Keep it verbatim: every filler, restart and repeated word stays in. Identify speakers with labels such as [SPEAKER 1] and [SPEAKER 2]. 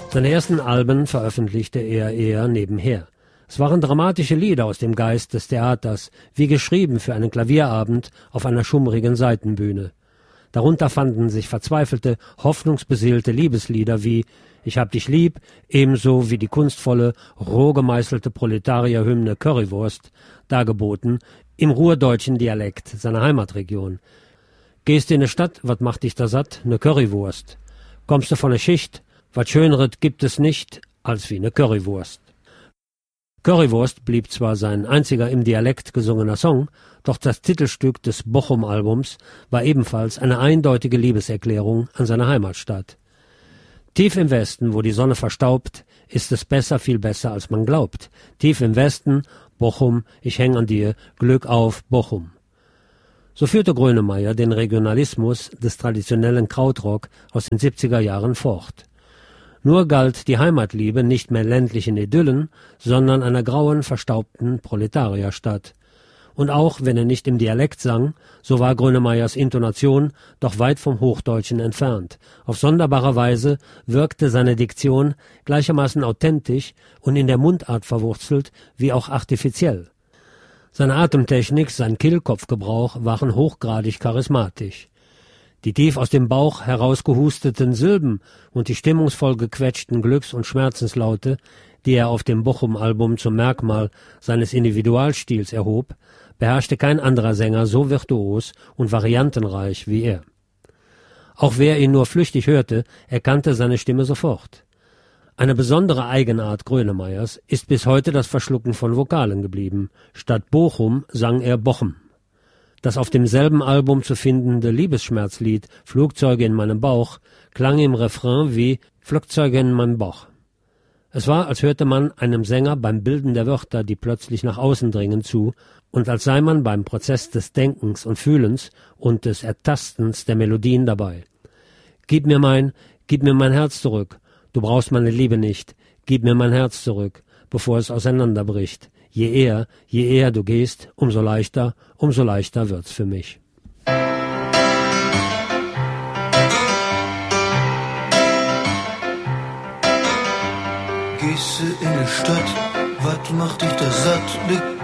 [SPEAKER 1] Seine ersten Alben veröffentlichte er eher nebenher. Es waren dramatische Lieder aus dem Geist des Theaters, wie geschrieben für einen Klavierabend auf einer schummrigen Seitenbühne. Darunter fanden sich verzweifelte, hoffnungsbeseelte Liebeslieder wie »Ich hab dich lieb«, ebenso wie die kunstvolle, roh gemeißelte Proletarierhymne »Currywurst«, dargeboten im ruhrdeutschen Dialekt seiner Heimatregion. »Gehst in ne Stadt, wat macht dich da satt? Ne Currywurst. Kommst du von ne Schicht, wat Schöneret gibt es nicht, als wie ne Currywurst.« Currywurst blieb zwar sein einziger im Dialekt gesungener Song, doch das Titelstück des Bochum-Albums war ebenfalls eine eindeutige Liebeserklärung an seine Heimatstadt. Tief im Westen, wo die Sonne verstaubt, ist es besser, viel besser, als man glaubt. Tief im Westen, Bochum, ich häng an dir, Glück auf, Bochum. So führte Grönemeyer den Regionalismus des traditionellen Krautrock aus den siebziger Jahren fort. Nur galt die Heimatliebe nicht mehr ländlichen Idyllen, sondern einer grauen, verstaubten Proletarierstadt. Und auch wenn er nicht im Dialekt sang, so war Grönemeyers Intonation doch weit vom Hochdeutschen entfernt. Auf sonderbare Weise wirkte seine Diktion gleichermaßen authentisch und in der Mundart verwurzelt wie auch artifiziell. Seine Atemtechnik, sein Kehlkopfgebrauch waren hochgradig charismatisch. Die tief aus dem Bauch herausgehusteten Silben und die stimmungsvoll gequetschten Glücks- und Schmerzenslaute, die er auf dem Bochum-Album zum Merkmal seines Individualstils erhob, beherrschte kein anderer Sänger so virtuos und variantenreich wie er. Auch wer ihn nur flüchtig hörte, erkannte seine Stimme sofort. Eine besondere Eigenart Grönemeyers ist bis heute das Verschlucken von Vokalen geblieben. Statt Bochum sang er Bochum. Das auf demselben Album zu findende Liebesschmerzlied »Flugzeuge in meinem Bauch« klang im Refrain wie »Flugzeuge in meinem Bauch«. Es war, als hörte man einem Sänger beim Bilden der Wörter, die plötzlich nach außen dringen, zu, und als sei man beim Prozess des Denkens und Fühlens und des Ertastens der Melodien dabei. »Gib mir mein, gib mir mein Herz zurück. Du brauchst meine Liebe nicht. Gib mir mein Herz zurück, bevor es auseinanderbricht. Je eher, je eher du gehst, umso leichter, umso leichter wird's für mich.«
[SPEAKER 2] Gehst du in die Stadt, wat macht dich da satt? Ne